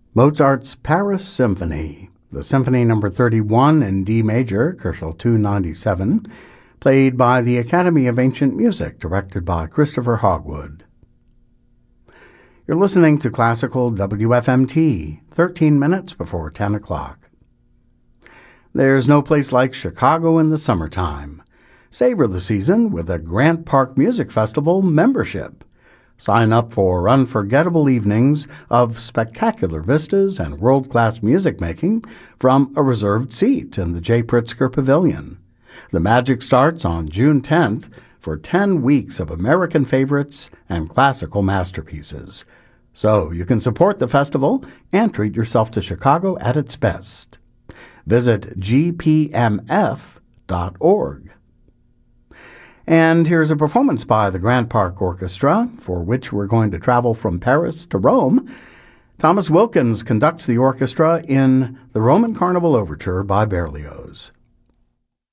Mozart's Paris Symphony, the Symphony No. 31 in D major, Koszul 297, played by the Academy of Ancient Music, directed by Christopher Hogwood. You're listening to Classical WFMT, 13 minutes before 10 o'clock. There's no place like Chicago in the summertime. Savor the season with a Grant Park Music Festival membership. Sign up for unforgettable evenings of spectacular vistas and world-class music making from a reserved seat in the J. Pritzker Pavilion. The magic starts on June 10th for 10 weeks of American favorites and classical masterpieces. So you can support the festival and treat yourself to Chicago at its best. Visit gpmf.org. And here's a performance by the Grant Park Orchestra, for which we're going to travel from Paris to Rome. Thomas Wilkins conducts the orchestra in the Roman Carnival Overture by Berlioz.